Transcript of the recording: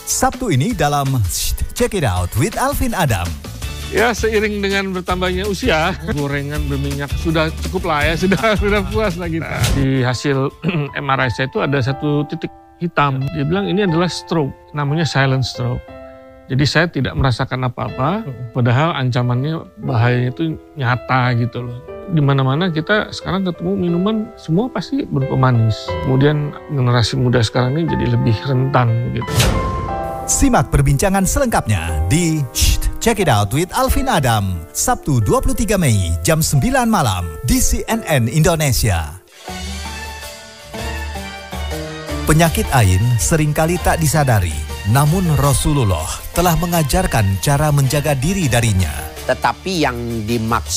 Sabtu ini dalam Check It Out with Alvin Adam. Ya, seiring dengan bertambahnya usia, gorengan berminyak sudah cukup lah ya, sudah puas lah kita. Di hasil MRI saya itu ada satu titik hitam. Dia bilang ini adalah stroke, namanya silent stroke. Jadi saya tidak merasakan apa-apa, padahal ancamannya, bahayanya itu nyata gitu loh. Di mana-mana kita sekarang ketemu minuman semua pasti berupa manis. Kemudian generasi muda sekarang ini jadi lebih rentan gitu. Simak perbincangan selengkapnya di Check It Out with Alvin Adam, Sabtu 23 Mei jam 9 malam di CNN Indonesia. Penyakit AIN seringkali tak disadari, namun Rasulullah telah mengajarkan cara menjaga diri darinya. Tetapi yang dimaksud